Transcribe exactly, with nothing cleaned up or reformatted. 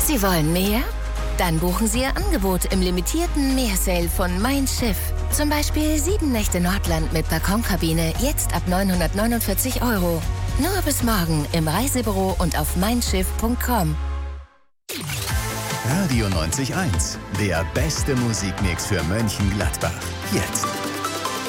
Sie wollen mehr? Dann buchen Sie Ihr Angebot im limitierten Meersale von Mein Schiff. Zum Beispiel sieben Nächte Nordland mit Balkonkabine, jetzt ab neunhundertneunundvierzig Euro. Nur bis morgen im Reisebüro und auf mein schiff punkt com. Radio neunzig Komma eins, der beste Musikmix für Mönchengladbach. Jetzt.